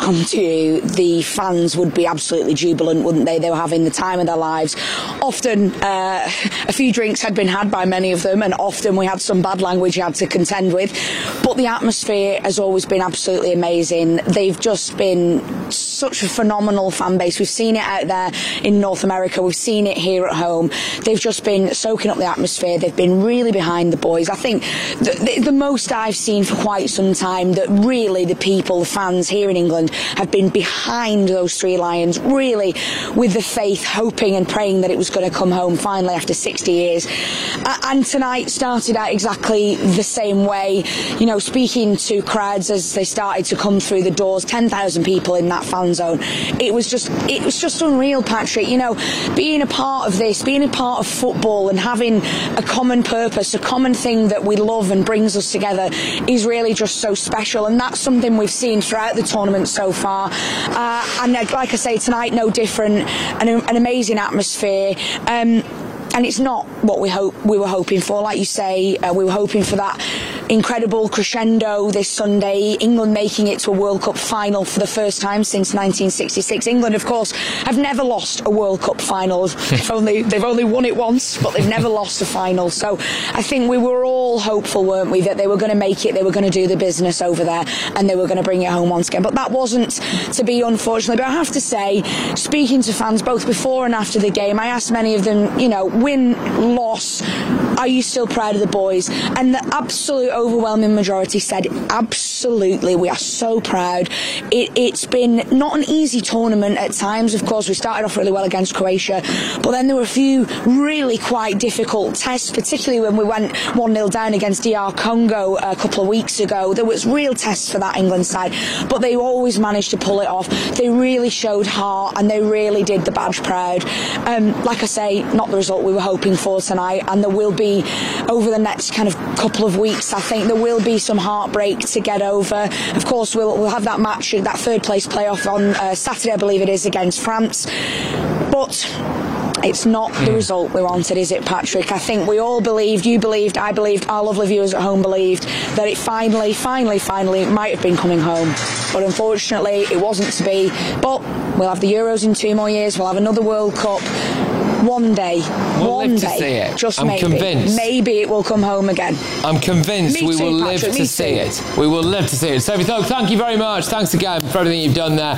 come to you, the fans would be absolutely jubilant, wouldn't they? They were having the time of their lives. Often a few drinks had been had by many of them, and often we had some bad language you had to contend with, but the atmosphere has always been absolutely amazing. They've just been such a phenomenal fan base. We've seen it out there in North America, we've seen it here at home. They've just been soaking up the atmosphere. They've been really behind the boys. I think the most I've seen for quite some time, that really the people, the fans here in England, have been behind those three Lions, really with the faith, hoping and praying that it was going to come home finally after 60 years. And tonight started out exactly the same way. You know, speaking to crowds as they started to come through the doors, 10,000 people in that fan zone. It was just unreal, Patrick. You know, being a part of this, being a part of football and having a common purpose, a common thing that we love and brings us together is really just so special, and that's something we've seen throughout the tournament so far. And like I say, tonight no different. An amazing atmosphere. And it's not what we were hoping for. Like you say, we were hoping for that incredible crescendo this Sunday, England making it to a World Cup final for the first time since 1966. England, of course, have never lost a World Cup final. They've only won it once, but they've never lost a final. So I think we were all hopeful, weren't we, that they were going to make it, they were going to do the business over there, and they were going to bring it home once again. But that wasn't to be, unfortunately. But I have to say, speaking to fans both before and after the game, I asked many of them, you know, win, loss, are you still proud of the boys? And the absolute overwhelming majority said, absolutely, we are so proud. It's been not an easy tournament at times. Of course, we started off really well against Croatia, but then there were a few really quite difficult tests, particularly when we went 1-0 down against DR Congo a couple of weeks ago. There was real tests for that England side, but they always managed to pull it off. They really showed heart, and they really did the badge proud. Like I say, not the result we were hoping for tonight, and there will be, over the next kind of couple of weeks, I think there will be some heartbreak to get over. Of course, we'll have that match, that third place playoff on Saturday, I believe it is, against France. But it's not the result we wanted, is it, Patrick? I think we all believed, you believed, I believed, our lovely viewers at home believed, that it finally might have been coming home. But unfortunately, it wasn't to be. But we'll have the Euros in 2 more years, we'll have another World Cup. One day, to see it. Just I'm maybe. Convinced. Maybe it will come home again. I'm convinced we will live to see it. We will live to see it. Sophie Thug, thank you very much. Thanks again for everything you've done there.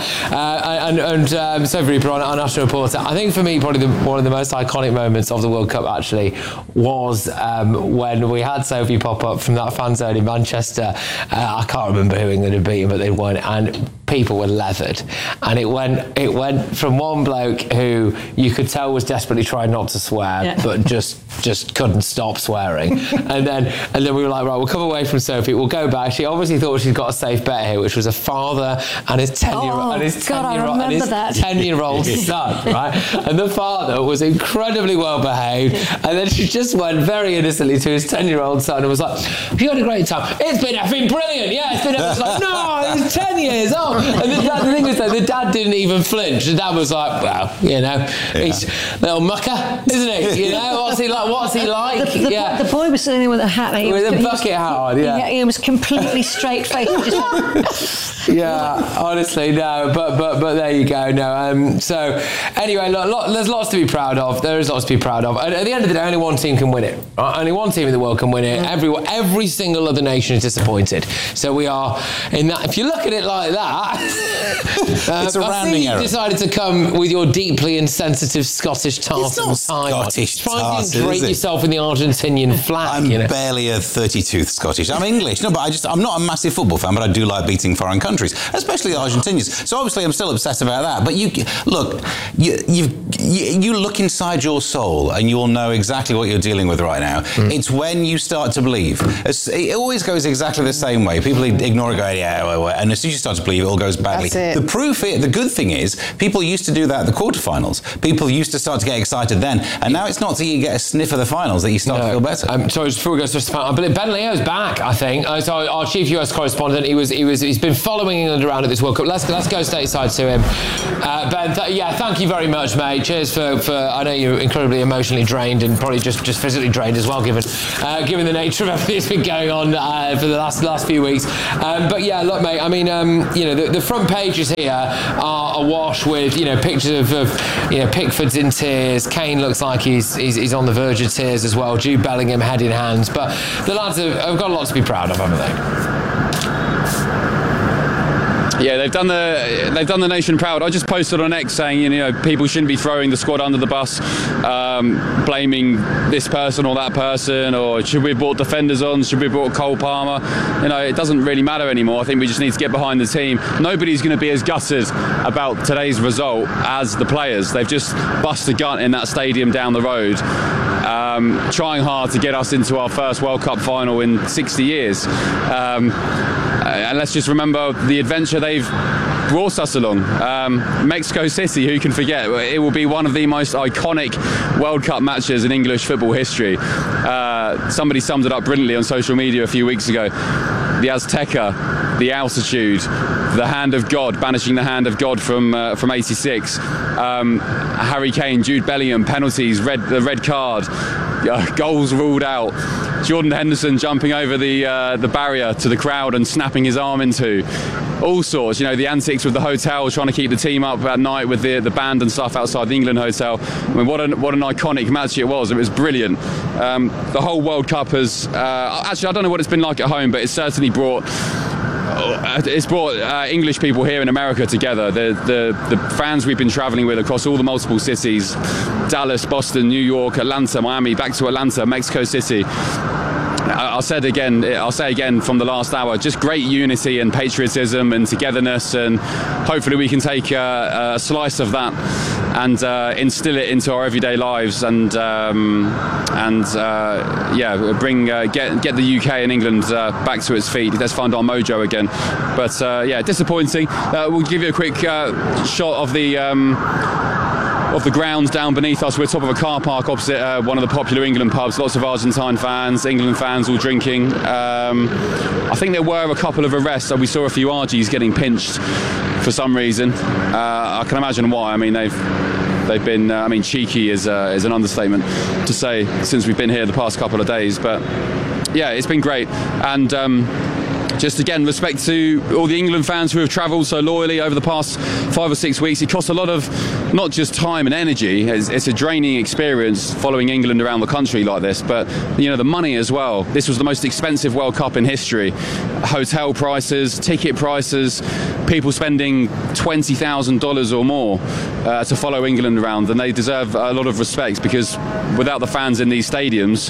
And Sophie Reaper, our national reporter. I think for me, probably one of the most iconic moments of the World Cup actually was when we had Sophie pop up from that fan zone in Manchester. I can't remember who England had beaten, but they won, and people were leathered. And it went from one bloke who you could tell was desperately trying not to swear, but just couldn't stop swearing. and then we were like, right, we'll come away from Sophie, we'll go back. She obviously thought she'd got a safe bet here, which was a father and his 10-year-old son, right? And the father was incredibly well behaved, and then she just went very innocently to his 10-year-old son and was like, have you had a great time? It's been effing brilliant, yeah, it's been effing. It's like, no, it was 10 years old. And the thing was that the dad didn't even flinch. The dad was like, well, you know, he's a little mucker, isn't he? You know, what's he like? The boy was sitting there with a hat. With a bucket hat on, He was completely straight-faced. Yeah, honestly, no, but there you go. No, so anyway, look, there's lots to be proud of. There is lots to be proud of. And at the end of the day, only one team can win it. Right? Only one team in the world can win it. Every single other nation is disappointed. So we are in that. If you look at it like that, it's a rounding error. You decided to come with your deeply insensitive Scottish tartan it's not tie. Scottish Try and drape yourself in the Argentinian flag. I'm barely a 32th Scottish. I'm English. No, but I'm not a massive football fan, but I do like beating foreign countries, especially the Argentinians. So obviously I'm still obsessed about that. But you look inside your soul and you'll know exactly what you're dealing with right now. It's when you start to believe. It always goes exactly the same way. People ignore it, go, and as soon as you start to believe, it all goes badly. That's it. The proof proof is, the good thing is, people used to do that at the quarterfinals. People used to start to get excited then, and now it's not till you get a sniff of the finals that you start to feel better. Sorry, before we go to the final, I believe Ben Leo's back, I think. So our chief US correspondent, he's been following England around at this World Cup. Let's go stateside to him. Ben, thank you very much, mate. Cheers for I know you're incredibly emotionally drained and probably just physically drained as well, given the nature of everything that's been going on for the last few weeks. But yeah, look, mate, I mean, the front pages here are awash with, pictures of Pickford's in tears. Kane looks like he's on the verge of tears as well. Jude Bellingham head in hands. But the lads have got a lot to be proud of, haven't they? Yeah, they've done the nation proud. I just posted on X saying, people shouldn't be throwing the squad under the bus, blaming this person or that person, or should we have brought defenders on? Should we have brought Cole Palmer? It doesn't really matter anymore. I think we just need to get behind the team. Nobody's going to be as gutted about today's result as the players. They've just bust a gut in that stadium down the road, trying hard to get us into our first World Cup final in 60 years. And let's just remember the adventure they've brought us along. Mexico City, who can forget? It will be one of the most iconic World Cup matches in English football history. Somebody summed it up brilliantly on social media a few weeks ago. The Azteca, the altitude, the hand of God, banishing the hand of God from 86. Harry Kane, Jude Bellingham, penalties, the red card, goals ruled out. Jordan Henderson jumping over the barrier to the crowd and snapping his arm into. All sorts, the antics with the hotel, trying to keep the team up at night with the band and stuff outside the England hotel. I mean, what an iconic match it was. It was brilliant. The whole World Cup has... actually, I don't know what it's been like at home, but it's certainly brought English people here in America together. The fans we've been travelling with across all the multiple cities, Dallas, Boston, New York, Atlanta, Miami, back to Atlanta, Mexico City. I'll say again from the last hour, just great unity and patriotism and togetherness, and hopefully we can take a slice of that and instill it into our everyday lives and bring get the UK and England back to its feet. Let's find our mojo again. But disappointing. We'll give you a quick shot of the ground down beneath us. We're top of a car park opposite one of the popular England pubs. Lots of Argentine fans, England fans all drinking. I think there were a couple of arrests. We saw a few Argies getting pinched for some reason. I can imagine why. I mean, they've been. Cheeky is an understatement to say since we've been here the past couple of days. But yeah, it's been great. And just again, respect to all the England fans who have travelled so loyally over the past 5 or 6 weeks. It costs a lot of not just time and energy. It's a draining experience following England around the country like this, but the money as well. This was the most expensive World Cup in history. Hotel prices, ticket prices, people spending $20,000 or more to follow England around, and they deserve a lot of respect, because without the fans in these stadiums,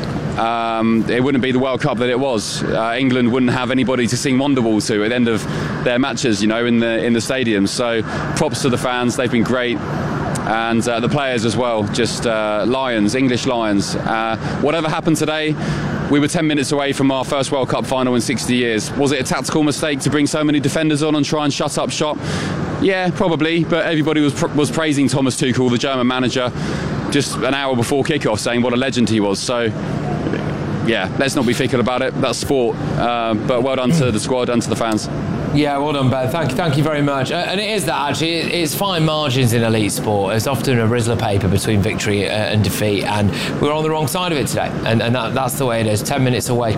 it wouldn't be the World Cup that it was. England wouldn't have anybody to sing Wonderwall to at the end of their matches, in the stadiums. So props to the fans, they've been great. And the players as well, just Lions, English Lions. Whatever happened today, we were 10 minutes away from our first World Cup final in 60 years. Was it a tactical mistake to bring so many defenders on and try and shut up shop? Yeah, probably, but everybody was praising Thomas Tuchel, the German manager, just an hour before kickoff, saying what a legend he was. So yeah, let's not be fickle about it. That's sport. But well done to the squad and to the fans. Yeah, well done, Ben. Thank you very much. And it is that, actually. It's fine margins in elite sport. There's often a Rizzler paper between victory and defeat, and we're on the wrong side of it today. And that's the way it is. 10 minutes away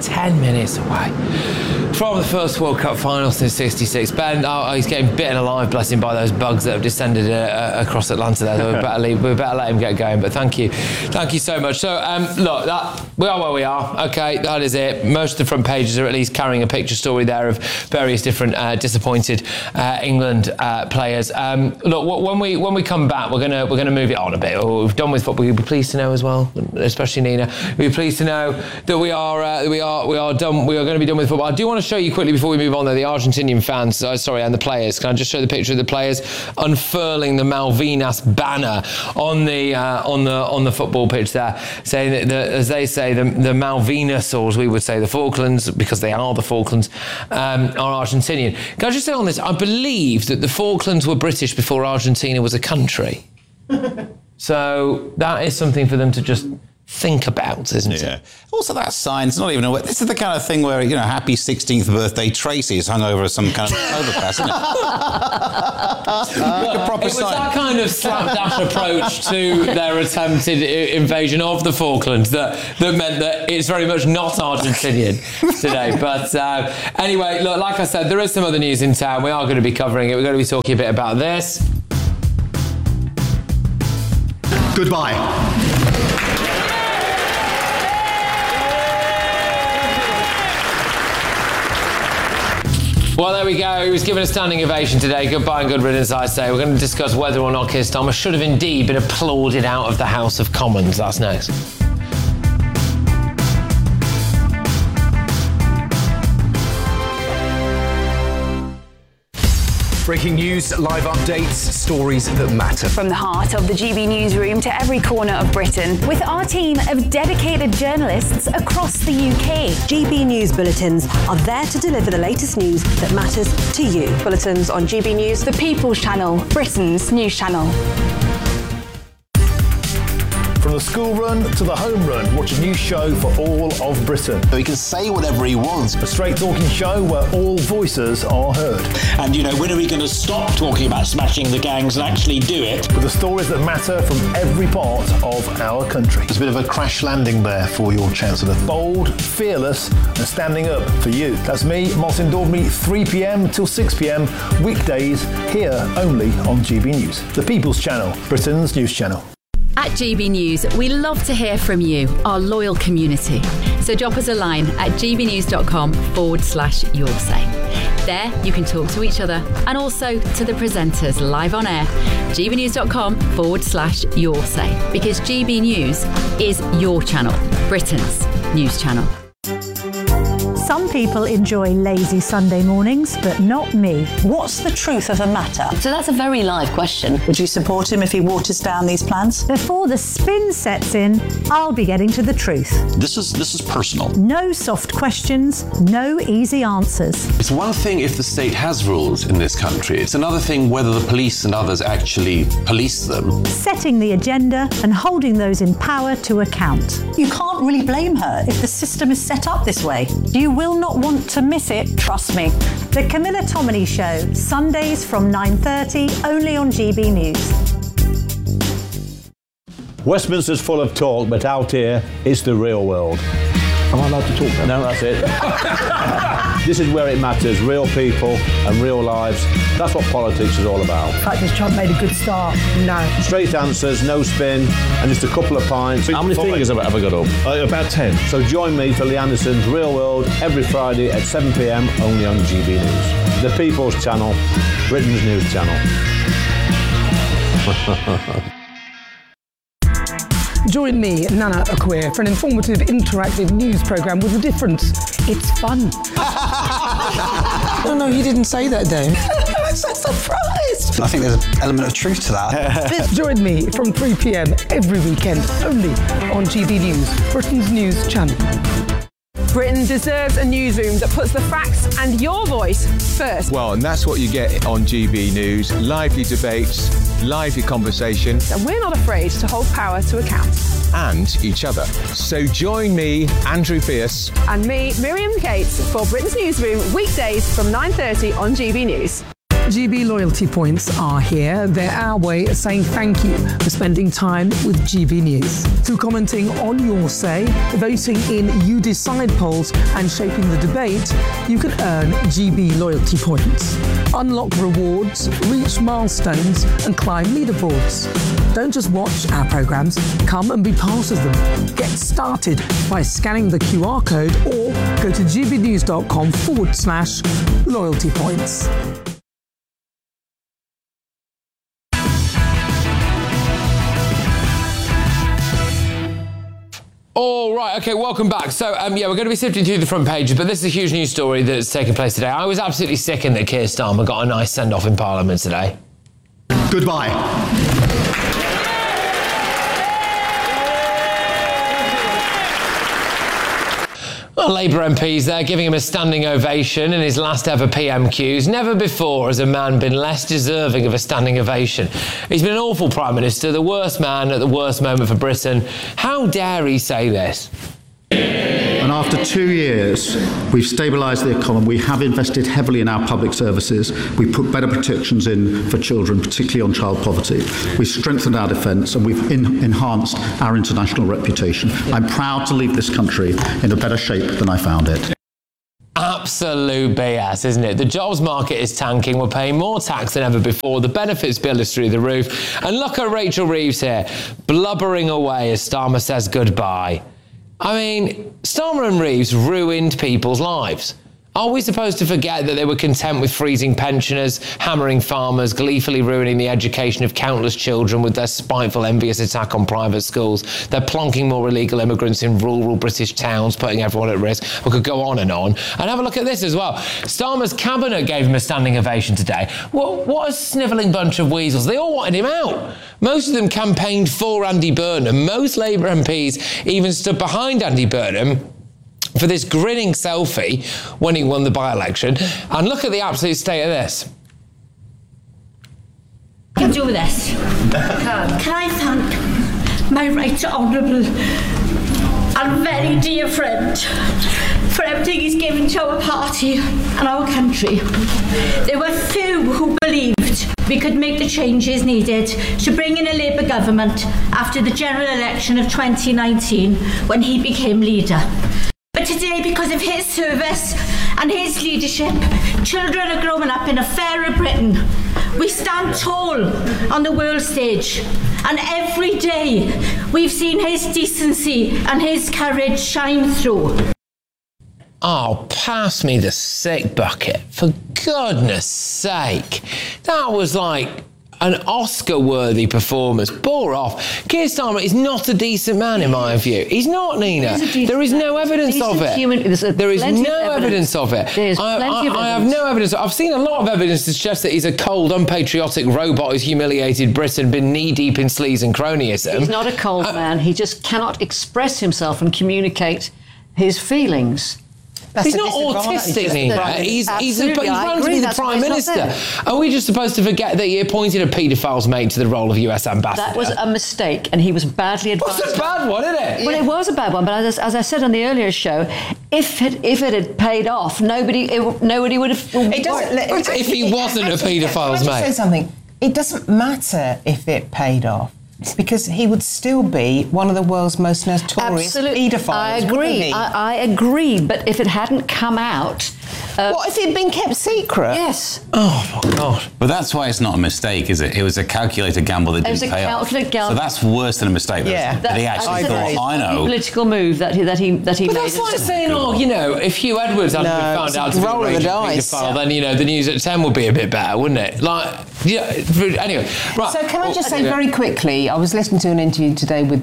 from the first World Cup final since '66. Ben, he's getting bitten alive, bless him, by those bugs that have descended across Atlanta there. So we better let him get going. But thank you so much. So look, we are where we are. Okay, that is it. Most of the front pages are at least carrying a picture story there of various different disappointed England players. Look, when we come back, we're gonna move it on a bit. We've done with football. You'll be pleased to know as well, especially Nina. We'll be pleased to know that we are done. We are going to be done with football. I do want to to show you quickly before we move on, though, the Argentinian fans, and the players. Can I just show the picture of the players unfurling the Malvinas banner on the football pitch there, saying that as they say, the Malvinas, or as we would say, the Falklands, because they are the Falklands, are Argentinian. Can I just say on this, I believe that the Falklands were British before Argentina was a country. So that is something for them to just think about, isn't it? Also, that sign's not even a... This is the kind of thing where, happy 16th birthday Tracy is hung over some kind of overpass, isn't it? It was that kind of slapdash approach to their attempted invasion of the Falklands that meant that it's very much not Argentinian today. But anyway, look, like I said, there is some other news in town. We are going to be covering it. We're going to be talking a bit about this. Goodbye. Well, there we go. He was given a standing ovation today. Goodbye and good riddance, I say. We're going to discuss whether or not Keir Starmer should have indeed been applauded out of the House of Commons. That's next. Breaking news, live updates, stories that matter. From the heart of the GB newsroom to every corner of Britain, with our team of dedicated journalists across the UK. GB News Bulletins are there to deliver the latest news that matters to you. Bulletins on GB News, the People's Channel, Britain's news channel. From the school run to the home run, watch a new show for all of Britain. So he can say whatever he wants. A straight talking show where all voices are heard. And, when are we going to stop talking about smashing the gangs and actually do it? With the stories that matter from every part of our country. There's a bit of a crash landing there for your Chancellor. Bold, fearless and standing up for you. That's me, Martin Daubney, 3 p.m. till 6 p.m. weekdays, here only on GB News. The People's Channel, Britain's news channel. At GB News, we love to hear from you, our loyal community. So drop us a line at gbnews.com/your say. There, you can talk to each other and also to the presenters live on air. gbnews.com/your say. Because GB News is your channel, Britain's news channel. Some people enjoy lazy Sunday mornings, but not me. What's the truth of the matter? So that's a very live question. Would you support him if he waters down these plans? Before the spin sets in, I'll be getting to the truth. This is personal. No soft questions, no easy answers. It's one thing if the state has rules in this country. It's another thing whether the police and others actually police them. Setting the agenda and holding those in power to account. You can't really blame her if the system is set up this way. You will not want to miss it, trust me. The Camilla Tominey Show, Sundays from 9:30, only on GB News. Westminster's full of talk, but out here, it's the real world. Am I allowed to talk now? No, that's it. This is where it matters, real people and real lives. That's what politics is all about. The fact is Trump made a good start. No. Straight answers, no spin, and just a couple of pints. How many fingers have I got up? About 10. So join me for Lee Anderson's Real World every Friday at 7 p.m. only on GB News. The People's Channel, Britain's news channel. Join me, Nana Akua, for an informative, interactive news programme with a difference. It's fun. No, you didn't say that, Dave. I'm so surprised. I think there's an element of truth to that. Join me from 3 p.m. every weekend, only on GB News, Britain's news channel. Britain deserves a newsroom that puts the facts and your voice first. Well, and that's what you get on GB News. Lively debates, lively conversation. And we're not afraid to hold power to account. And each other. So join me, Andrew Pierce. And me, Miriam Cates, for Britain's Newsroom, weekdays from 9:30 on GB News. GB loyalty points are here. They're our way of saying thank you for spending time with GB News. Through commenting on your say, voting in You Decide polls and shaping the debate, you can earn GB loyalty points. Unlock rewards, reach milestones and climb leaderboards. Don't just watch our programmes, come and be part of them. Get started by scanning the QR code or go to gbnews.com/loyalty points. All All right, okay, welcome back. So, we're going to be sifting through the front pages, but this is a huge news story that's taken place today. I was absolutely sickened that Keir Starmer got a nice send-off in Parliament today. Goodbye. Well, Labour MPs there giving him a standing ovation in his last ever PMQs. Never before has a man been less deserving of a standing ovation. He's been an awful Prime Minister, the worst man at the worst moment for Britain. How dare he say this? And after 2 years, we've stabilised the economy. We have invested heavily in our public services. We put better protections in for children, particularly on child poverty. We've strengthened our defence and we've enhanced our international reputation. I'm proud to leave this country in a better shape than I found it. Absolute BS, isn't it? The jobs market is tanking. We're paying more tax than ever before. The benefits bill is through the roof. And look at Rachel Reeves here, blubbering away as Starmer says goodbye. I mean, Starmer and Reeves ruined people's lives. Are we supposed to forget that they were content with freezing pensioners, hammering farmers, gleefully ruining the education of countless children with their spiteful, envious attack on private schools? They're plonking more illegal immigrants in rural British towns, putting everyone at risk. We could go on. And have a look at this as well. Starmer's cabinet gave him a standing ovation today. What a snivelling bunch of weasels. They all wanted him out. Most of them campaigned for Andy Burnham. Most Labour MPs even stood behind Andy Burnham for this grinning selfie when he won the by-election. And look at the absolute state of this. Can do this. Can I thank my right honourable and very dear friend for everything he's given to our party and our country. There were few who believed we could make the changes needed to bring in a Labour government after the general election of 2019 when he became leader. But today, because of his service and his leadership, children are growing up in a fairer Britain. We stand tall on the world stage, and every day we've seen his decency and his courage shine through. Oh, pass me the sick bucket, for goodness sake. That was like an Oscar-worthy performance. Bore off. Keir Starmer is not a decent man, in my view. He's not, Nina. There is no evidence of it. There is no evidence of it. I have no evidence. I've seen a lot of evidence to suggest that he's a cold, unpatriotic robot who's humiliated Britain, been knee-deep in sleaze and cronyism. He's not a cold man. He just cannot express himself and communicate his feelings. He's not autistic, Nina. He runs to be the Prime Minister. Are we just supposed to forget that he appointed a paedophile's mate to the role of US ambassador? That was a mistake, and he was badly advised. It's a bad one, isn't it? Well, it was a bad one, but as I said on the earlier show, if it had paid off, nobody would have. It doesn't. If he wasn't a paedophile's mate. Can I just say something? It doesn't matter if it paid off, because he would still be one of the world's most notorious paedophiles. I agree. I agree. But if it hadn't come out, what if it had been kept secret? Yes. Oh my God! But that's why it's not a mistake, is it? It was a calculated gamble that didn't pay off. So that's worse than a mistake. Yeah. That he actually thought, I know. Political move that he made. But that's like saying, if Hugh Edwards hadn't been found out to be a raging paedophile, then the news at 10 would be a bit better, wouldn't it? Anyway, right. So can I just say very quickly? I was listening to an interview today with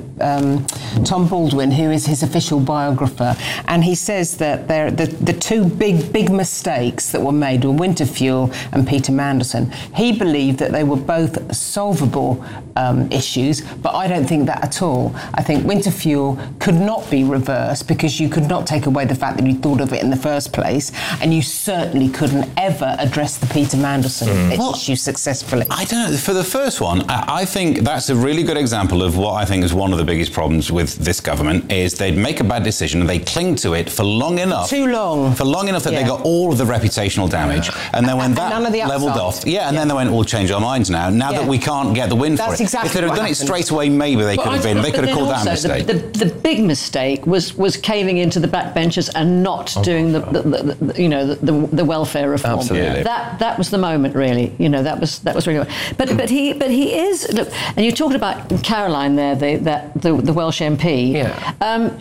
Tom Baldwin, who is his official biographer, and he says that the two big mistakes that were made were Winterfuel and Peter Mandelson. He believed that they were both solvable issues, but I don't think that at all. I think Winterfuel could not be reversed because you could not take away the fact that you thought of it in the first place, and you certainly couldn't ever address the Peter Mandelson issue successfully. I don't know. For the first one, I think that's a really good example of what I think is one of the biggest problems with this government is they'd make a bad decision and they cling to it for long enough. Too long. For long enough that they got all of the reputational damage. And then when that leveled off, and then they went, we'll change our minds now that we can't get the win for it. Exactly if they'd have done it straight away, maybe they could have called that a mistake. The big mistake was caving into the backbenchers and not doing the welfare reform. Absolutely. That was the moment, really. That was That was really. But he is. Look, and you talked about Caroline there, the Welsh MP. Yeah.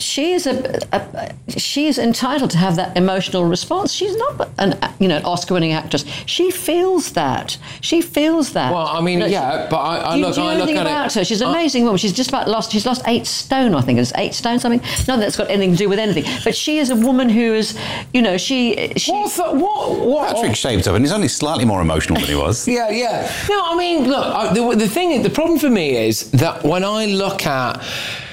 She is entitled to have that emotional response. She's not an Oscar-winning actress. She feels that. Well, I mean, but I look at about her. She's an amazing woman. She's just about lost. She's lost 8 stone. I think it's 8 stone something. Nothing that's got anything to do with anything. But she is a woman who is, she. What? Patrick shaved up, and he's only slightly more emotional than he was. Yeah. No, I mean, look. The problem for me is that when I look at.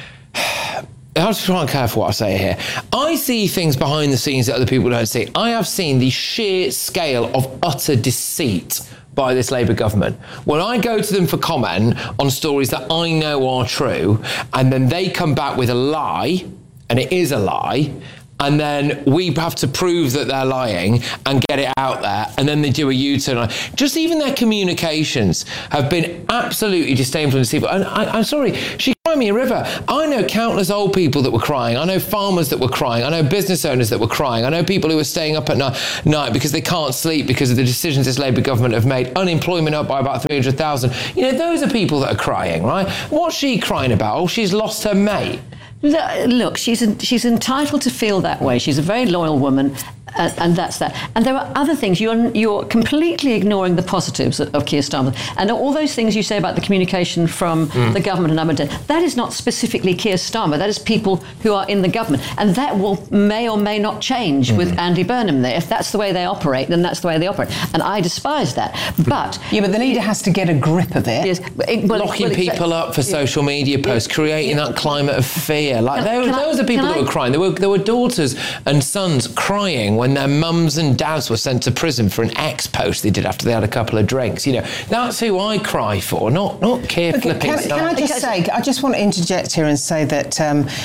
I have to try and care for what I say here. I see things behind the scenes that other people don't see. I have seen the sheer scale of utter deceit by this Labour government. When I go to them for comment on stories that I know are true, and then they come back with a lie, and it is a lie, and then we have to prove that they're lying and get it out there, and then they do a U-turn. Just even their communications have been absolutely disdainful and deceitful. And I'm sorry, she cried me a river. I know countless old people that were crying. I know farmers that were crying. I know business owners that were crying. I know people who were staying up at night because they can't sleep because of the decisions this Labour government have made. Unemployment up by about 300,000. Those are people that are crying, right? What's she crying about? Oh, she's lost her mate. Look, she's entitled to feel that way. She's a very loyal woman, and that's that. And there are other things. You're completely ignoring the positives of Keir Starmer. And all those things you say about the communication from the government and Aberdeen, that is not specifically Keir Starmer. That is people who are in the government. And that may or may not change with Andy Burnham there. If that's the way they operate, then that's the way they operate. And I despise that. But the leader has to get a grip of it. Yes, locking people up for social media posts, creating that climate of fear. Like those are people that were crying. There were daughters and sons crying when their mums and dads were sent to prison for an X post they did after they had a couple of drinks. That's who I cry for, not Keir flipping. Can I just say? I just want to interject here and say that.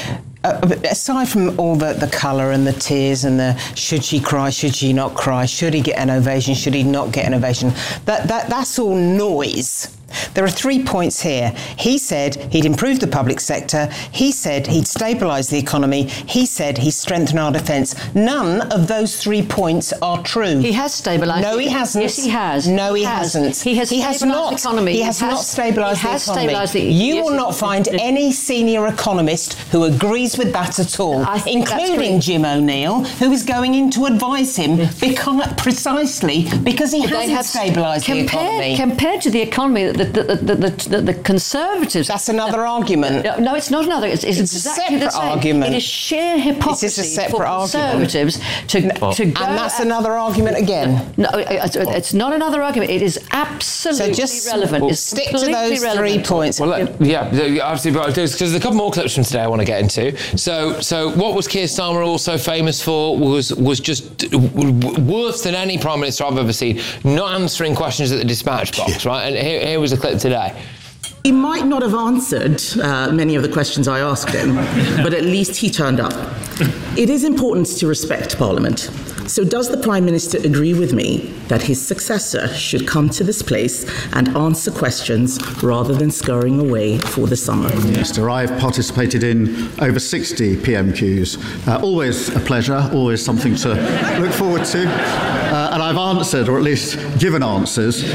Aside from all the colour and the tears and the should she cry, should she not cry, should he get an ovation, should he not get an ovation, that's all noise. There are 3 points here. He said he'd improve the public sector. He said he'd stabilise the economy. He said he'd strengthen our defence. None of those 3 points are true. He has stabilised. No, he hasn't. Yes, he has. No, he hasn't. He has not. The economy. He has not stabilised the economy. You will not find any senior economist who agrees with that at all, including Jim O'Neill, who is going in to advise him precisely because he hasn't stabilised the economy. Compared to the economy, the Conservatives... That's another argument. No, it's not another. It's exactly the same. Argument. It is sheer hypocrisy It is a separate for Conservatives to go... And that's another argument again. No, it's not another argument. It is absolutely relevant. It's stick to those relevant. 3 points. Well, absolutely. Because there's a couple more clips from today I want to get into. So what was Keir Starmer also famous for was just worse than any Prime Minister I've ever seen, not answering questions at the dispatch box, right? And here was a clip today. He might not have answered many of the questions I asked him, but at least he turned up. It is important to respect Parliament. So does the Prime Minister agree with me that his successor should come to this place and answer questions rather than scurrying away for the summer? Minister, I've participated in over 60 PMQs. Always a pleasure, always something to look forward to. And I've answered, or at least given answers,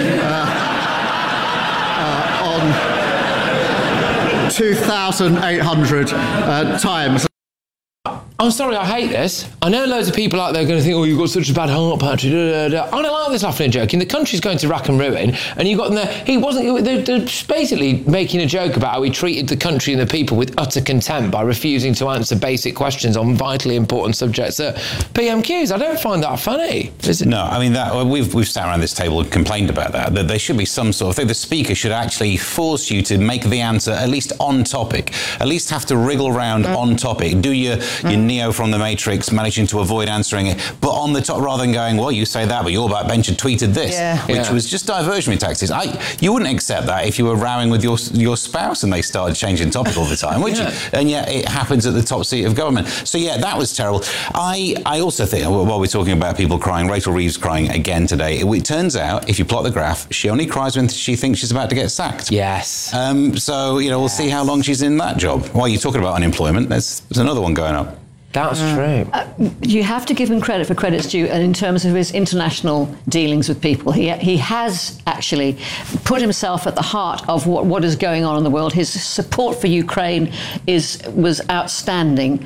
on 2,800 times. I'm sorry, I hate this. I know loads of people out there are going to think, oh, you've got such a bad heart, Patrick. I don't like this laughing and joking. The country's going to rack and ruin, and you've got them there. They're basically making a joke about how he treated the country and the people with utter contempt by refusing to answer basic questions on vitally important subjects at PMQs. I don't find that funny. No, I mean, we've sat around this table and complained about that there should be some sort of thing. The Speaker should actually force you to make the answer at least on topic, at least have to wriggle around on topic. Do your Neo from the Matrix, managing to avoid answering it, but on the top, rather than going, well, you say that, but your backbench had tweeted this, which was just diversionary tactics. You wouldn't accept that if you were rowing with your spouse and they started changing topic all the time, would you? And yet it happens at the top seat of government. So yeah, that was terrible. I also think, while we're talking about people crying, Rachel Reeves crying again today, it turns out, if you plot the graph, she only cries when she thinks she's about to get sacked. Yes. So, we'll see how long she's in that job. While you're talking about unemployment, there's another one going up. That's true. You have to give him credit for credit's due, and in terms of his international dealings with people, he has actually put himself at the heart of what is going on in the world. His support for Ukraine was outstanding.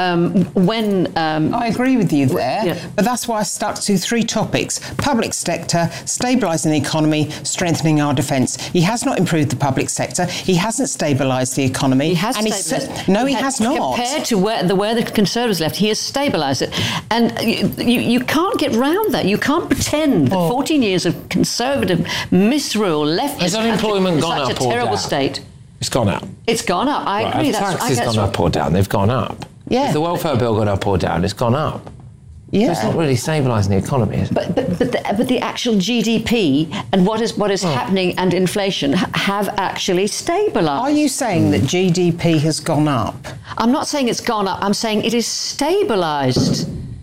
I agree with you there, but that's why I stuck to 3 topics: public sector, stabilising the economy, strengthening our defence. He has not improved the public sector. He hasn't stabilised the economy. He has stabilised. No, he has not. Compared to where the Conservatives left, he has stabilised it. And you can't get round that. You can't pretend that 14 years of Conservative misrule left Has unemployment gone such up a or terrible down? state. It's gone up. It's gone up. I agree. Have taxes gone up or down? They've gone up. Yeah. Has the welfare bill gone up or down? It's gone up. Yeah. So it's not really stabilising the economy, is it? But the actual GDP and what is happening and inflation have actually stabilised. Are you saying that GDP has gone up? I'm not saying it's gone up. I'm saying it is stabilised.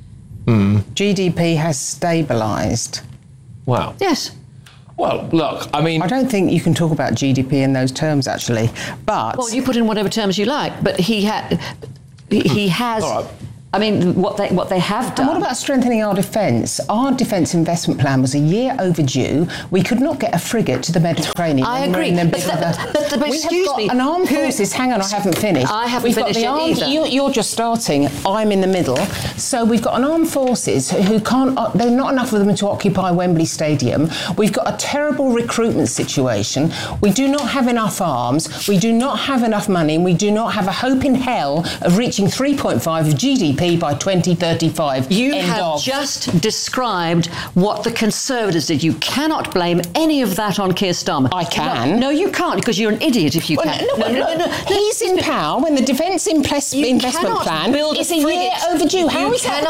GDP has stabilised. Well. Yes. Well, look, I mean... I don't think you can talk about GDP in those terms, actually. But... Well, you put in whatever terms you like, but he has... All right. I mean, what they have done. And what about strengthening our defence? Our defence investment plan was a year overdue. We could not get a frigate to the Mediterranean. I agree. But excuse me. An armed forces. Hang on, I haven't finished. I haven't finished it either. You're just starting. I'm in the middle. So we've got an armed forces who can't. There are not enough of them to occupy Wembley Stadium. We've got a terrible recruitment situation. We do not have enough arms. We do not have enough money. And we do not have a hope in hell of reaching 3.5 of GDP by 2035. You have just described what the Conservatives did. You cannot blame any of that on Keir Starmer. I can. No, you can't, because you're an idiot if you can. No. He's in power when the Defence Investment Plan is a year overdue. How is that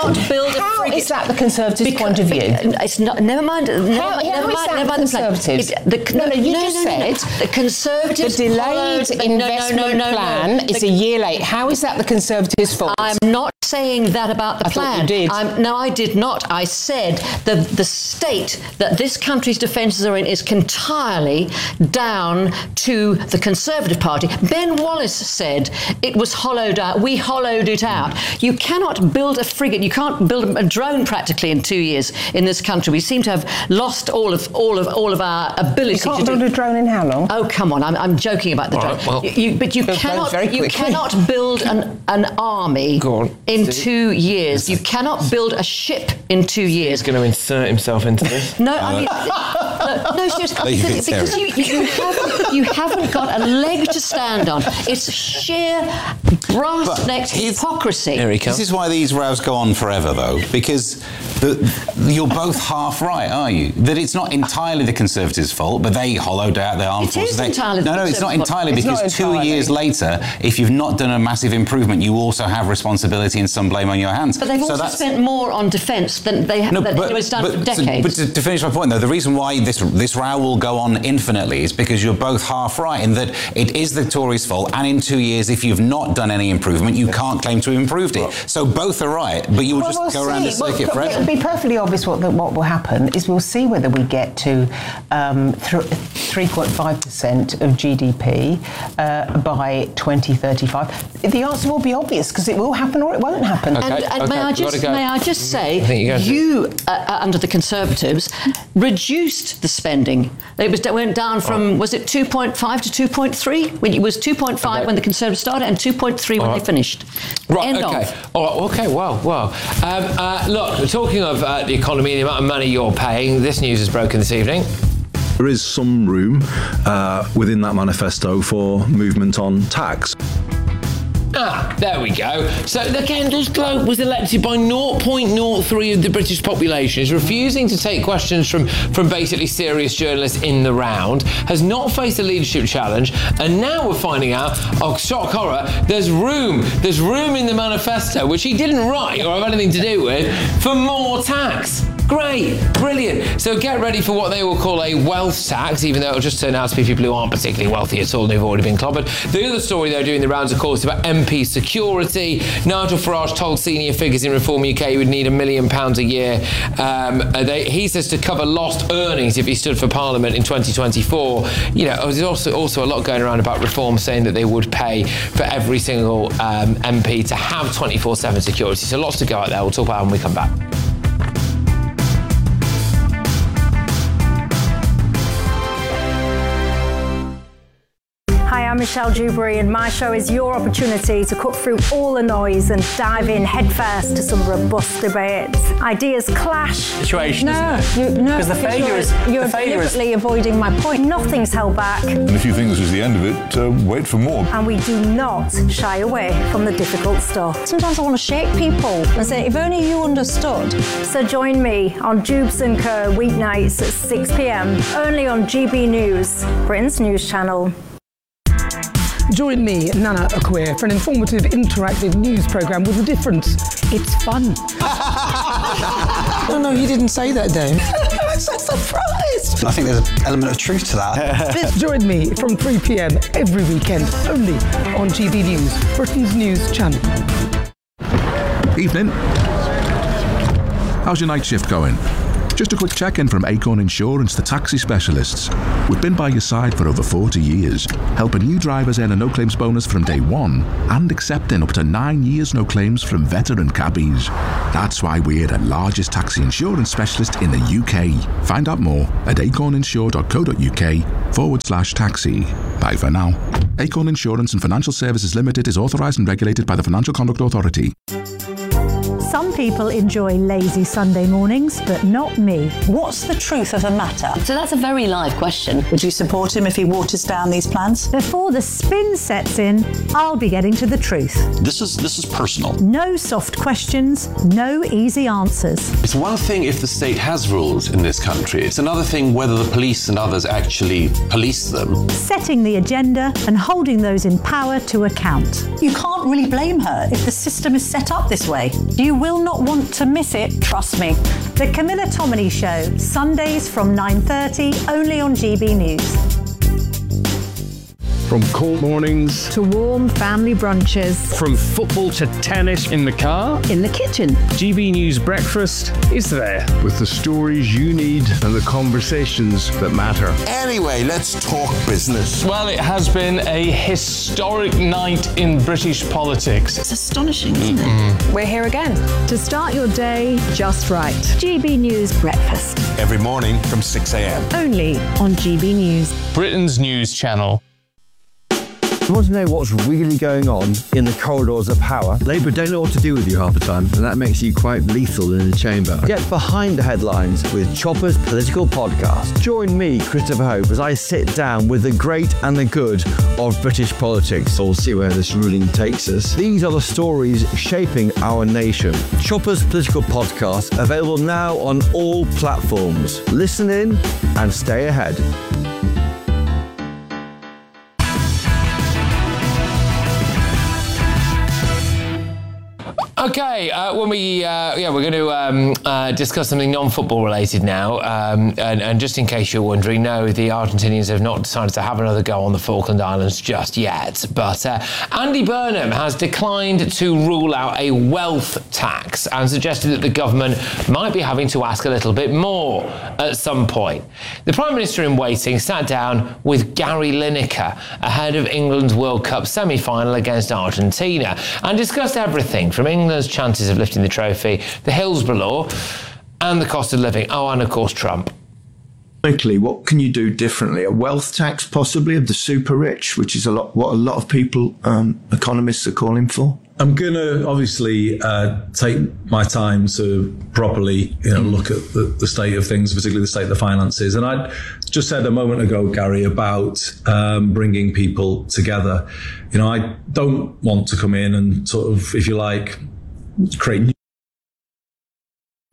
the Conservatives' point of view? It's not. Never mind. Never mind the Conservatives. You just said the Conservatives. The delayed investment plan is a year late. How is that the Conservatives' fault? I'm not saying that about the plan. I thought you did. No, I did not. I said the state that this country's defences are in is entirely down to the Conservative Party. Ben Wallace said it was hollowed out. We hollowed it out. You cannot build a frigate. You can't build a drone practically in 2 years in this country. We seem to have lost all of our ability. You can't build a drone in how long? Oh, come on! I'm joking about the drone. Well, but you cannot build an army in 2 years. You cannot build a ship in 2 years. He's going to insert himself into this. No, I mean, no, seriously, because you haven't got a leg to stand on. It's sheer brass-necked hypocrisy. This is why these rows go on forever, though, because you're both half right, are you? That it's not entirely the Conservatives' fault, but they hollowed out their armed forces. It's not entirely, because 2 years later, if you've not done a massive improvement, you also have responsibility and some blame on your hands. But they've also spent more on defence than it was done for decades. But to finish my point, though, the reason why this row will go on infinitely is because you're both half right in that it is the Tories' fault, and in 2 years, if you've not done any improvement, you can't claim to have improved it. So both are right, but you will just go around the circuit forever. It'll be perfectly obvious what will happen is we'll see whether we get to 3.5% of GDP by 2035. The answer will be obvious because it will happen or it won't happen. And may I just say, you under the Conservatives reduced the spending. It went down from was it 2.5 to 2.3? When it was 2.5 when the Conservatives started and 2.3 when they finished. Right. Okay. Well. Look, talking of the economy and the amount of money you're paying, this news is broken this evening. There is some room within that manifesto for movement on tax. There we go. So again, this bloke was elected by 0.03 of the British population. Is refusing to take questions from basically serious journalists in the round. Has not faced a leadership challenge, and now we're finding out, oh shock horror, there's room in the manifesto, which he didn't write or have anything to do with, for more tax. Great, brilliant. So get ready for what they will call a wealth tax, even though it'll just turn out to be people who aren't particularly wealthy at all and who've already been clobbered. The other story they're doing the rounds, of course, about MP security. Nigel Farage told senior figures in Reform UK he would need £1 million a year. He says to cover lost earnings if he stood for Parliament in 2024. You know, there's also a lot going around about Reform saying that they would pay for every single MP to have 24/7 security. So lots to go out there. We'll talk about it when we come back. Hi, I'm Michelle Dewberry, and my show is your opportunity to cut through all the noise and dive in headfirst to some robust debates. Ideas clash. Situation. Because the failure is you're deliberately avoiding my point. Nothing's held back. And if you think this is the end of it, wait for more. And we do not shy away from the difficult stuff. Sometimes I want to shake people and say, if only you understood. So join me on Jubes & Co. weeknights at 6 p.m. only on GB News, Britain's news channel. Join me, Nana Akweer, for an informative, interactive news programme with a difference. It's fun. No, he didn't say that, Dave. I'm so surprised. I think there's an element of truth to that. Join me from 3 p.m. every weekend, only on GB News, Britain's news channel. Evening. How's your night shift going? Just a quick check-in from Acorn Insurance, the taxi specialists. We've been by your side for over 40 years, helping new drivers earn a no-claims bonus from day one and accepting up to 9 years no claims from veteran cabbies. That's why we're the largest taxi insurance specialist in the UK. Find out more at acorninsure.co.uk/taxi. Bye for now. Acorn Insurance and Financial Services Limited is authorised and regulated by the Financial Conduct Authority. Some people enjoy lazy Sunday mornings, but not me. What's the truth of the matter? So that's a very live question. Would you support him if he waters down these plans? Before the spin sets in, I'll be getting to the truth. This is personal. No soft questions, no easy answers. It's one thing if the state has rules in this country. It's another thing whether the police and others actually police them. Setting the agenda and holding those in power to account. You can't really blame her if the system is set up this way. You will not want to miss it, trust me. The Camilla Tominey Show, Sundays from 9:30, only on GB News. From cold mornings to warm family brunches. From football to tennis in the car. In the kitchen. GB News Breakfast is there. With the stories you need and the conversations that matter. Anyway, let's talk business. Well, it has been a historic night in British politics. It's astonishing, isn't it? We're here again. To start your day just right. GB News Breakfast. Every morning from 6 a.m. Only on GB News. Britain's news channel. You want to know what's really going on in the corridors of power? Labour don't know what to do with you half the time, and that makes you quite lethal in the chamber. Get behind the headlines with Chopper's Political Podcast. Join me, Christopher Hope, as I sit down with the great and the good of British politics. We'll see where this ruling takes us. These are the stories shaping our nation. Chopper's Political Podcast, available now on all platforms. Listen in and stay ahead. Okay, we're going to discuss something non-football related now, and just in case you're wondering, no, the Argentinians have not decided to have another go on the Falkland Islands just yet, but Andy Burnham has declined to rule out a wealth tax and suggested that the government might be having to ask a little bit more at some point. The Prime Minister in waiting sat down with Gary Lineker ahead of England's World Cup semi-final against Argentina and discussed everything from England's chances of lifting the trophy, the Hillsborough Law, and the cost of living. Oh, and of course, Trump. Quickly, what can you do differently? A wealth tax, possibly, of the super rich, which is what a lot of people, economists, are calling for. I'm going to obviously take my time to properly, look at the state of things, particularly the state of the finances. And I just said a moment ago, Gary, about bringing people together. I don't want to come in and sort of, if you like, create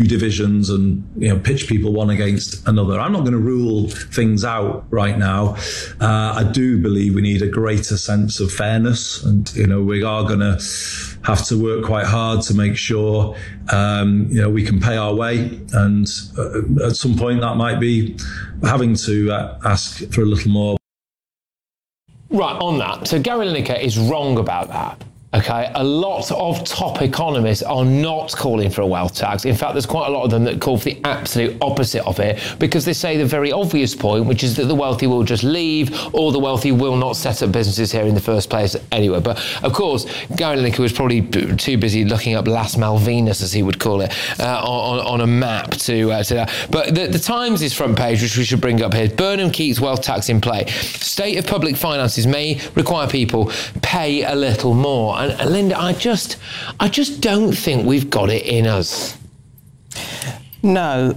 divisions and pitch people one against another. I'm not going to rule things out right now. I do believe we need a greater sense of fairness, and we are going to have to work quite hard to make sure we can pay our way, and at some point that might be having to ask for a little more. Right, on that. So Gary Lineker is wrong about that. Okay, a lot of top economists are not calling for a wealth tax. In fact, there's quite a lot of them that call for the absolute opposite of it, because they say the very obvious point, which is that the wealthy will just leave, or the wealthy will not set up businesses here in the first place anyway. But of course, Gary Lineker was probably too busy looking up Las Malvinas, as he would call it, on a map to that. But the Times' front page, which we should bring up here, Burnham keeps wealth tax in play. State of public finances may require people pay a little more. And Linda, I just don't think we've got it in us. No,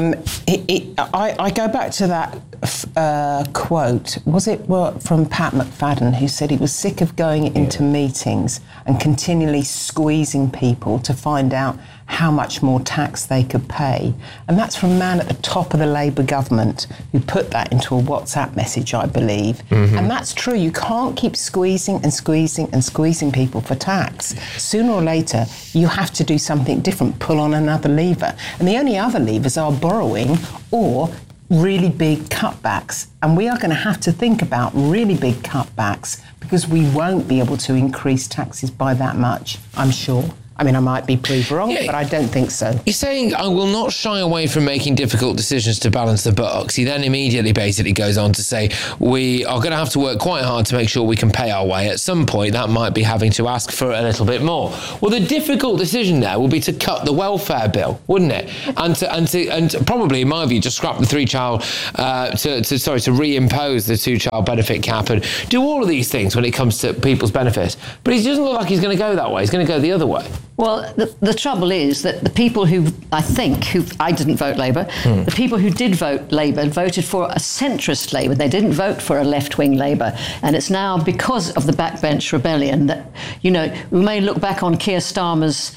I go back to that quote. Was it from Pat McFadden, who said he was sick of going into meetings and continually squeezing people to find out how much more tax they could pay? And that's from a man at the top of the Labour government who put that into a WhatsApp message, I believe. Mm-hmm. And that's true. You can't keep squeezing and squeezing and squeezing people for tax. Sooner or later, you have to do something different, pull on another lever. And the only other levers are borrowing or really big cutbacks. And we are going to have to think about really big cutbacks, because we won't be able to increase taxes by that much, I'm sure. I mean, I might be proved wrong, but I don't think so. He's saying, I will not shy away from making difficult decisions to balance the books. He then immediately basically goes on to say, we are going to have to work quite hard to make sure we can pay our way. At some point, that might be having to ask for a little bit more. Well, the difficult decision there will be to cut the welfare bill, wouldn't it? And probably, in my view, to scrap the three-child, to reimpose the two-child benefit cap and do all of these things when it comes to people's benefits. But he doesn't look like he's going to go that way. He's going to go the other way. Well, the trouble is that the people who I didn't vote Labour, the people who did vote Labour voted for a centrist Labour. They didn't vote for a left-wing Labour. And it's now because of the backbench rebellion that, we may look back on Keir Starmer's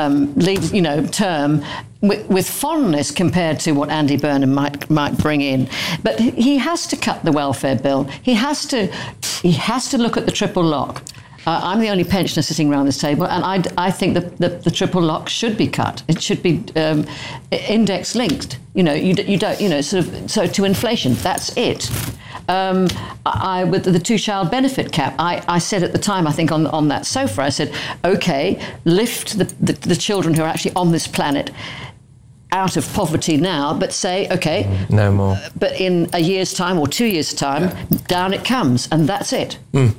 term with fondness compared to what Andy Burnham might bring in. But he has to cut the welfare bill. He has to look at the triple lock. I'm the only pensioner sitting around this table, and I think the triple lock should be cut. It should be index linked. You don't, so to inflation. That's it. With the two-child benefit cap, I said at the time, I think on that sofa, I said, okay, lift the children who are actually on this planet out of poverty now, but say, okay, no more. But in a year's time or 2 years' time, down it comes, and that's it.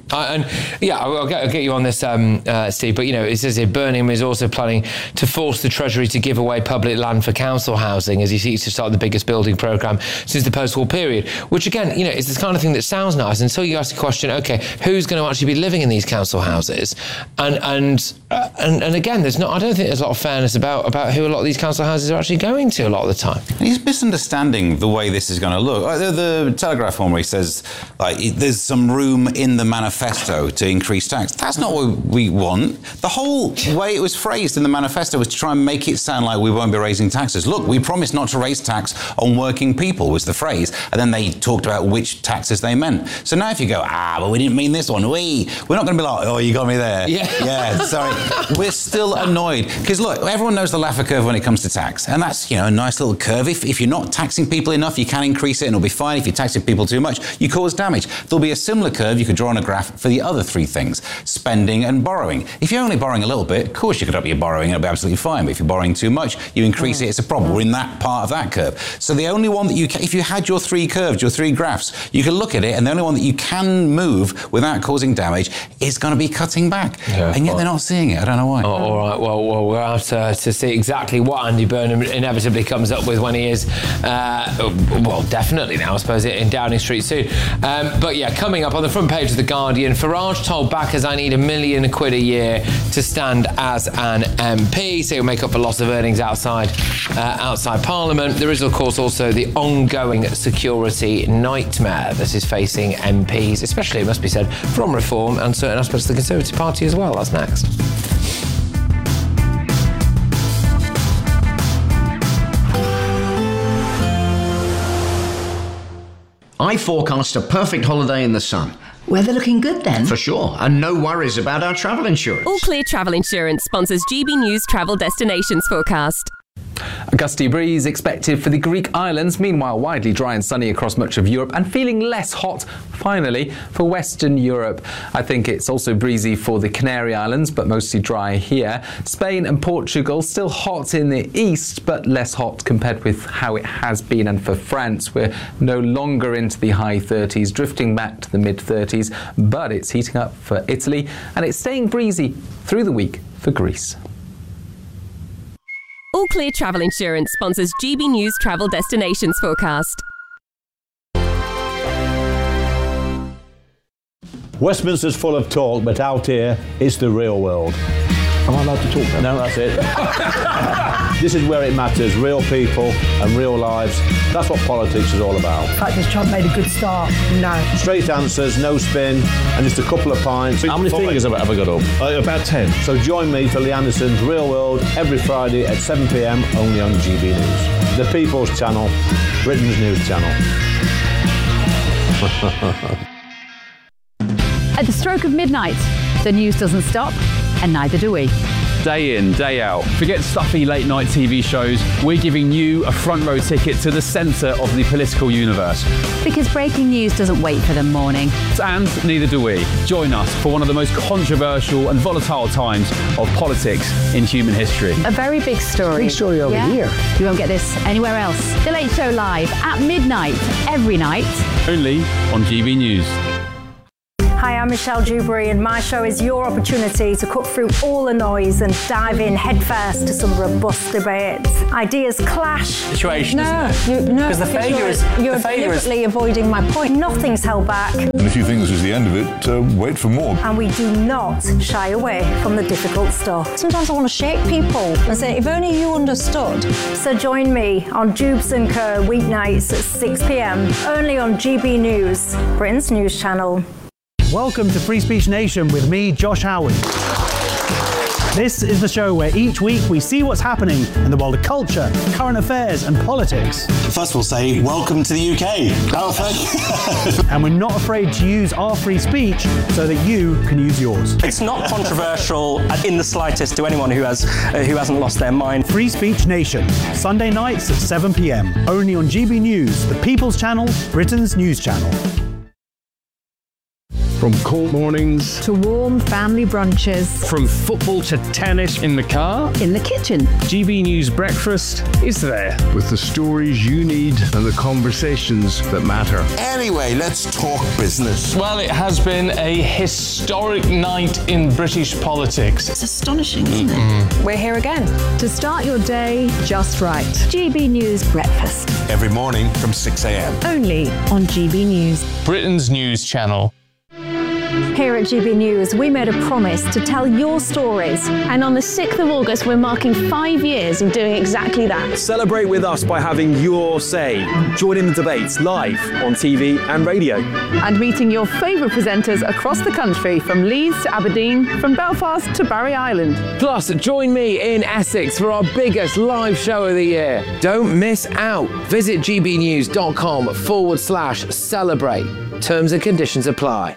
I'll get you on this, Steve. But it says here, Burnham is also planning to force the Treasury to give away public land for council housing as he seeks to start the biggest building programme since the post-war period. Which again, is this kind of thing that sounds nice until you ask the question, okay, who's going to actually be living in these council houses? And again, I don't think there's a lot of fairness about who a lot of these council houses are actually going to a lot of the time. And he's misunderstanding the way this is going to look. The Telegraph one where he says, there's some room in the manifesto to increase tax. That's not what we want. The whole way it was phrased in the manifesto was to try and make it sound like we won't be raising taxes. Look, we promised not to raise tax on working people, was the phrase. And then they talked about which taxes they meant. So now if you go, but we didn't mean this one. We're not going to be like, oh, you got me there. Yeah, sorry. We're still annoyed. Because look, everyone knows the Laffer curve when it comes to tax. And that's, a nice little curve. If you're not taxing people enough, you can increase it and it'll be fine. If you're taxing people too much, you cause damage. There'll be a similar curve you could draw on a graph for the other three things, spending and borrowing. If you're only borrowing a little bit, of course you could up your borrowing and it'll be absolutely fine. But if you're borrowing too much, you increase it, it's a problem. We're in that part of that curve. So the only one that if you had your three curves, your three graphs, you can look at it and the only one that you can move without causing damage is going to be cutting back. And yet they're not seeing it. I don't know why. All right. Well, we'll have to see exactly what Andy Burnham inevitably comes up with when he is, definitely now, I suppose, in Downing Street soon. But yeah, coming up on the front page of The Guardian, Farage told backers I need £1 million a year to stand as an MP, so he'll make up for loss of earnings outside Parliament. There is, of course, also the ongoing security nightmare that is facing MPs, especially, it must be said, from Reform and certain aspects of the Conservative Party as well. That's next. I forecast a perfect holiday in the sun. Weather looking good then? For sure, and no worries about our travel insurance. All Clear Travel Insurance sponsors GB News Travel Destinations Forecast. A gusty breeze expected for the Greek islands, meanwhile widely dry and sunny across much of Europe, and feeling less hot, finally, for Western Europe. I think it's also breezy for the Canary Islands, but mostly dry here. Spain and Portugal still hot in the east, but less hot compared with how it has been. And for France, we're no longer into the high 30s, drifting back to the mid 30s, but it's heating up for Italy, and it's staying breezy through the week for Greece. All Clear Travel Insurance sponsors GB News Travel Destinations Forecast. Westminster's full of talk, but out here, it's the real world. Am I allowed to talk then? No, that's it. This is where it matters, real people and real lives. That's what politics is all about. The fact has Trump made a good start? No. Straight answers, no spin, and just a couple of pints. How many fingers have I got up? About 10. So join me for Lee Anderson's Real World every Friday at 7 p.m, only on GB News. The People's Channel, Britain's news channel. At the stroke of midnight, the news doesn't stop, and neither do we. Day in, day out. Forget stuffy late night TV shows. We're giving you a front row ticket to the centre of the political universe. Because breaking news doesn't wait for the morning. And neither do we. Join us for one of the most controversial and volatile times of politics in human history. A very big story. Big story over here. You won't get this anywhere else. The Late Show live at midnight, every night. Only on GB News. Hi, I'm Michelle Dewberry, and my show is your opportunity to cut through all the noise and dive in headfirst to some robust debates. Ideas clash. Situation, No, isn't it? no, Because the failure is you're deliberately avoiding my point. Nothing's held back, And if you think this is the end of it, wait for more. and we do not shy away from the difficult stuff. Sometimes I want to shake people and say, if only you understood. So join me on Jubes and Kerr weeknights at 6 p.m. only on GB News, Britain's news channel. Welcome to Free Speech Nation with me, Josh Howard. This is the show where each week we see what's happening in the world of culture, current affairs and politics. First we'll say, welcome to the UK. Oh, thank you. And we're not afraid to use our free speech so that you can use yours. It's not controversial in the slightest to anyone who hasn't lost their mind. Free Speech Nation, Sunday nights at 7 p.m. only on GB News, the People's Channel, Britain's news channel. From cold mornings to warm family brunches, from football to tennis in the car, in the kitchen. GB News Breakfast is there with the stories you need and the conversations that matter. Anyway, let's talk business. Well, it has been a historic night in British politics. It's astonishing, isn't it? We're here again. To start your day just right. GB News Breakfast. Every morning from 6 a.m. Only on GB News. Britain's news channel. Here at GB News, we made a promise to tell your stories. And on the 6th of August, we're marking 5 years of doing exactly that. Celebrate with us by having your say. Join in the debates live on TV and radio. And meeting your favourite presenters across the country, from Leeds to Aberdeen, from Belfast to Barry Island. Plus, join me in Essex for our biggest live show of the year. Don't miss out. Visit gbnews.com/celebrate. Terms and conditions apply.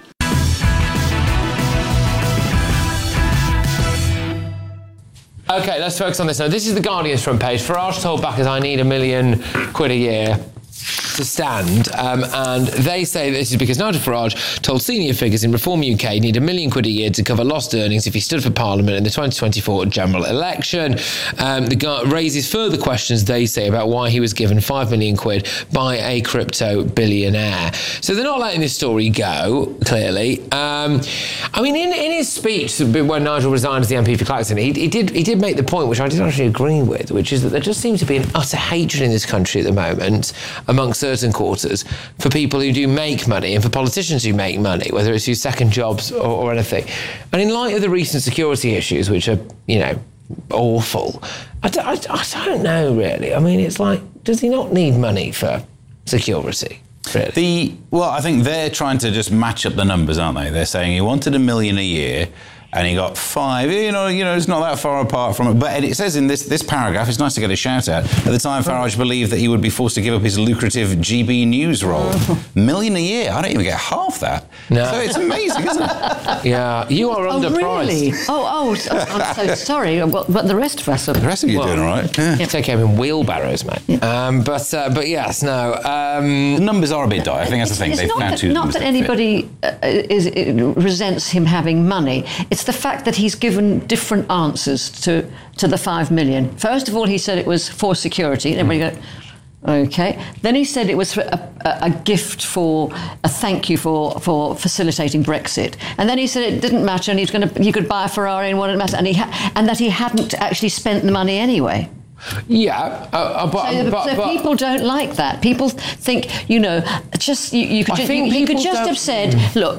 Okay, let's focus on this now. This is the Guardian's front page. Farage told backers, I need £1 million a year to stand, and they say this is because Nigel Farage told senior figures in Reform UK he'd need £1 million a year to cover lost earnings if he stood for Parliament in the 2024 general election. The guy raises further questions, they say, about why he was given £5 million by a crypto billionaire. So they're not letting this story go, clearly. I mean, in his speech when Nigel resigned as the MP for Clacton, he did make the point, which I did actually agree with, which is that there just seems to be an utter hatred in this country at the moment amongst certain quarters for people who do make money and for politicians who make money, whether it's through second jobs or anything. And in light of the recent security issues, which are, awful, I don't know, really. I mean, it's like, does he not need money for security? Really? I think they're trying to just match up the numbers, aren't they? They're saying he wanted £1 million a year, and he got 5. You know, it's not that far apart from it. But it says in this paragraph, it's nice to get a shout out. At the time, Farage believed that he would be forced to give up his lucrative GB News role. $1 million a year. I don't even get half that. No. So it's amazing, isn't it? Yeah, you are underpriced. Really? Oh, I'm so sorry. But the rest of us are... The rest of you are doing all right. Yeah. Take care in wheelbarrows, mate. Yeah. But yes, no. The numbers are a bit dire. I think that's the thing. It's not that anybody resents him having money. It's the fact that he's given different answers to the 5 million. First of all, he said it was for security. And everybody go, OK. Then he said it was for a gift for a thank you for facilitating Brexit. And then he said it didn't matter and you could buy a Ferrari and what it mattered. And that he hadn't actually spent the money anyway. Yeah, but people don't like that. People think, you could just have said, look,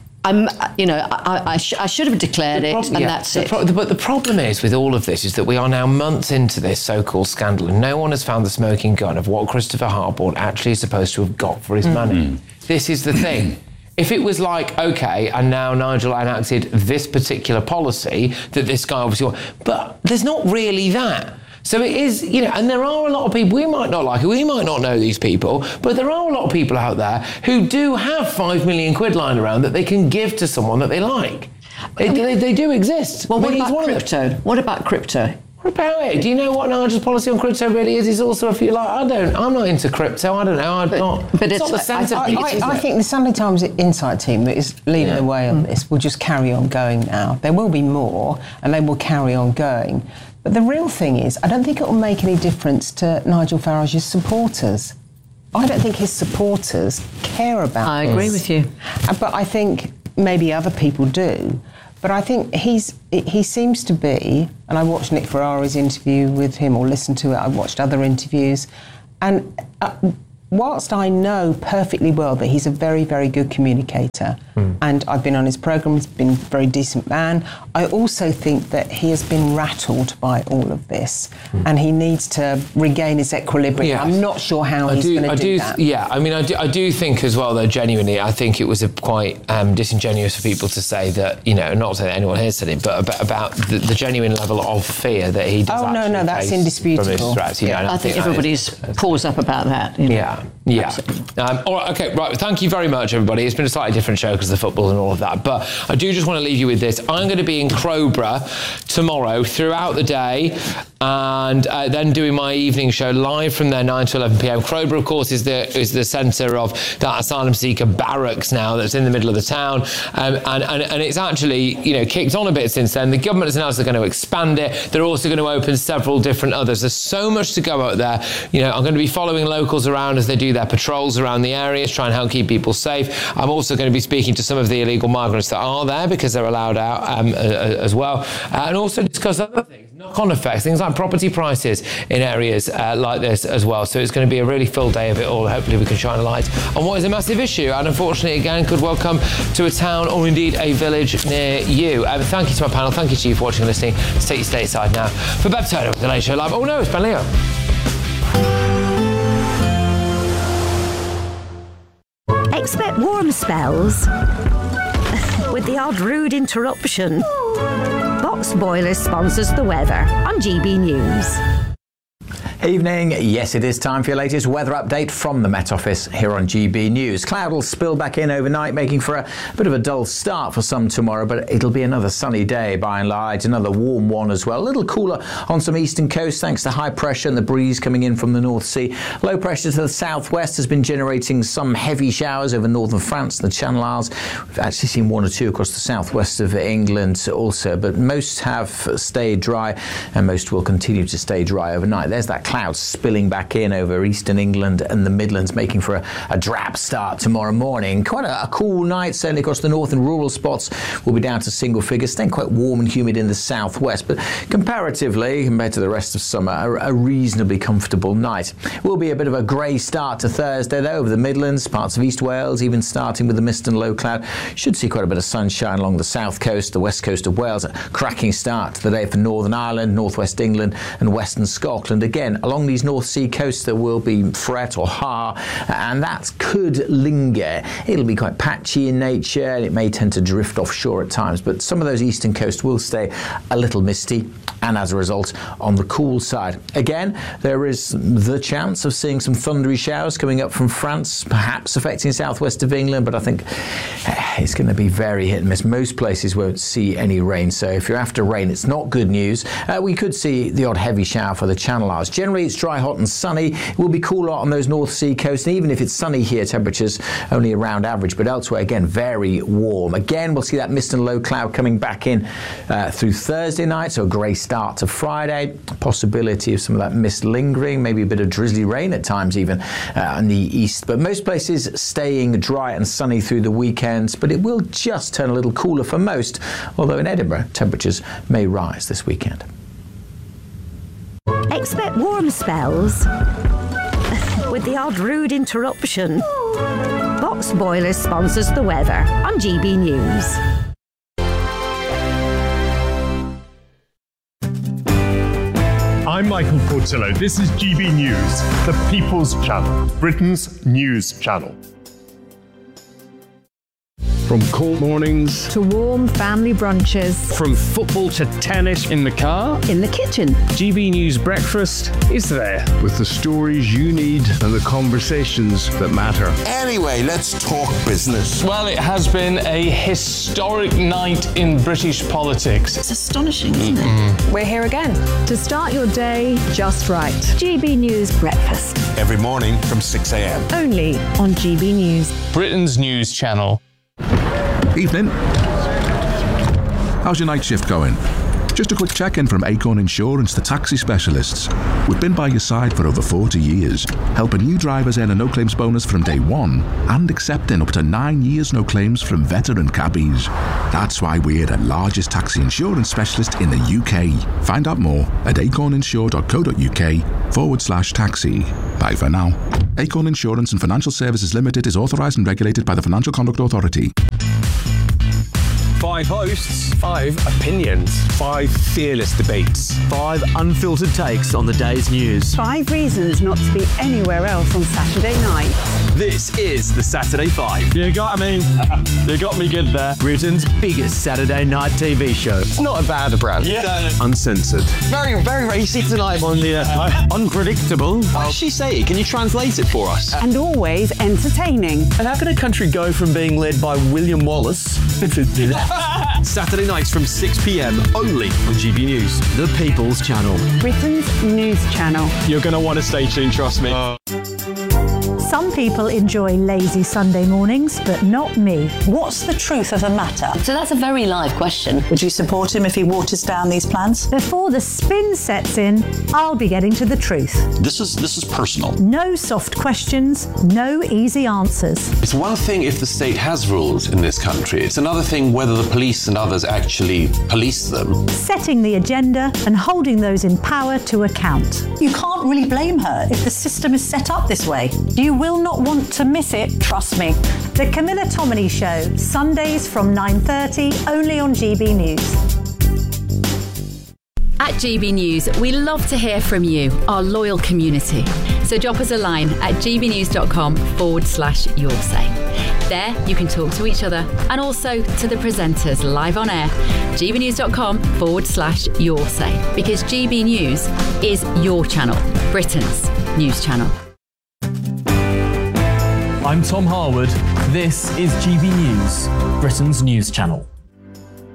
I should have declared it, and that's it. But the problem is with all of this is that we are now months into this so-called scandal, and no one has found the smoking gun of what Christopher Harbord actually is supposed to have got for his money. This is the thing. If it was like, OK, and now Nigel enacted this particular policy that this guy obviously... But there's not really that. So it is, and there are a lot of people, we might not like it, we might not know these people, but there are a lot of people out there who do have 5 million quid lying around that they can give to someone that they like. They do exist. Well, what about crypto? What about crypto? What about it? Do you know what Nigel's policy on crypto really is? It's also a few I'm not into crypto. I don't know. But it's not the sense of it. I think the Sunday Times Insight team that is leading the way on this will just carry on going now. There will be more, and they will carry on going. But the real thing is, I don't think it will make any difference to Nigel Farage's supporters. I don't think his supporters care about I agree with you. But I think maybe other people do. But I think he seems to be, and I watched Nick Ferrari's interview with him, or listened to it, I watched other interviews, and whilst I know perfectly well that he's a very, very good communicator, and I've been on his programme, he's been a very decent man, I also think that he has been rattled by all of this, and he needs to regain his equilibrium. Yes. I'm not sure how he's going to do that. Yeah, I mean, I do think as well, though, genuinely, I think it was quite disingenuous for people to say that, not that anyone here said it, but about the genuine level of fear that he does. Oh, no, that's indisputable. Threats, I think everybody's paws up about that. Yeah. All right, okay, right. Thank you very much, everybody. It's been a slightly different show because of the football and all of that. But I do just want to leave you with this. I'm going to be in Crowborough tomorrow throughout the day, and then doing my evening show live from there, 9 to 11 p.m. Crowborough, of course, is the centre of that asylum seeker barracks now that's in the middle of the town, and it's actually kicked on a bit since then. The government has announced they're going to expand it. They're also going to open several different others. There's so much to go out there. I'm going to be following locals around as they do their patrols around the areas, try and help keep people safe. I'm also going to be speaking to some of the illegal migrants that are there because they're allowed out as well, and also discuss other things, knock-on effects, things like property prices in areas like this as well. So it's going to be a really full day of it all. Hopefully we can shine a light on what is a massive issue, and unfortunately again could well come to a town or indeed a village near you. Thank you to my panel, thank you to you for watching and listening. Let's take you stateside now for Bev Turner with The Late Show Live. Oh no, it's Ben Leo. Expect warm spells with the odd rude interruption. Box Boiler sponsors the weather on GB News. Evening. Yes, it is time for your latest weather update from the Met Office here on GB News. Cloud will spill back in overnight, making for a bit of a dull start for some tomorrow, but it'll be another sunny day by and large, another warm one as well. A little cooler on some eastern coast thanks to high pressure and the breeze coming in from the North Sea. Low pressure to the southwest has been generating some heavy showers over northern France and the Channel Isles. We've actually seen one or two across the southwest of England also, but most have stayed dry and most will continue to stay dry overnight. There's that clouds spilling back in over eastern England and the Midlands, making for a drab start tomorrow morning. Quite a cool night, certainly across the north, and rural spots will be down to single figures, staying quite warm and humid in the southwest, but comparatively, compared to the rest of summer, a reasonably comfortable night. Will be a bit of a grey start to Thursday, though, over the Midlands, parts of East Wales, even starting with the mist and low cloud. Should see quite a bit of sunshine along the south coast, the west coast of Wales. A cracking start to the day for Northern Ireland, northwest England and western Scotland. Again, along these North Sea coasts there will be threat or ha, and that could linger. It'll be quite patchy in nature and it may tend to drift offshore at times, but some of those eastern coasts will stay a little misty and as a result on the cool side. Again, there is the chance of seeing some thundery showers coming up from France, perhaps affecting southwest of England, but I think it's going to be very hit and miss. Most places won't see any rain, so if you're after rain, it's not good news. We could see the odd heavy shower for the Channel Islands. Generally, it's dry, hot and sunny. It will be cooler on those North Sea coasts, and even if it's sunny here, temperatures only around average, but elsewhere, again, very warm. Again, we'll see that mist and low cloud coming back in through Thursday night, so a grey start to Friday. Possibility of some of that mist lingering, maybe a bit of drizzly rain at times even in the east, but most places staying dry and sunny through the weekends, but it will just turn a little cooler for most, although in Edinburgh, temperatures may rise this weekend. Expect warm spells with the odd rude interruption. Box Boilers sponsors the weather on GB News. I'm Michael Portillo. This is GB News, the People's Channel, Britain's news channel. From cold mornings to warm family brunches, from football to tennis in the car, in the kitchen, GB News Breakfast is there. with the stories you need and the conversations that matter. Anyway, let's talk business. Well, it has been a historic night in British politics. It's astonishing, isn't it? we're here again to start your day just right. GB News Breakfast, Every morning from 6 a.m. only on GB News. Britain's news channel. Evening. How's your night shift going? Just a quick check-in from Acorn Insurance, the taxi specialists. We've been by your side for over 40 years, helping new drivers earn a no-claims bonus from day one and accepting up to 9 years no claims from veteran cabbies. That's why we're the largest taxi insurance specialist in the UK. Find out more at acorninsure.co.uk/taxi. Bye for now. Acorn Insurance and Financial Services Limited is authorised and regulated by the Financial Conduct Authority. 5 hosts, 5 opinions, 5 fearless debates, 5 unfiltered takes on the day's news. 5 reasons not to be anywhere else on Saturday night. This is the Saturday 5. You got me good there. Britain's biggest Saturday night TV show. It's not a bad brand. Yeah. Uncensored. Very, very racy tonight on the unpredictable. What does she say? Can you translate it for us? And always entertaining. And how can a country go from being led by William Wallace to Saturday nights from 6 p.m. only on GB News, the People's Channel. Britain's news channel. You're going to want to stay tuned, trust me. Some people enjoy lazy Sunday mornings, but not me. What's the truth of the matter? So that's a very live question. Would you support him if he waters down these plans? Before the spin sets in, I'll be getting to the truth. This is personal. No soft questions, no easy answers. It's one thing if the state has rules in this country. It's another thing whether the police and others actually police them. Setting the agenda and holding those in power to account. You can't really blame her if the system is set up this way. You will not want to miss it, trust me. The Camilla Tominey Show, Sundays from 9:30, only on GB News. At GB News, we love to hear from you, our loyal community. So drop us a line at gbnews.com/yoursay. There, you can talk to each other and also to the presenters live on air. gbnews.com/yoursay, because GB News is your channel, Britain's news channel. I'm Tom Harwood. This is GB News, Britain's news channel.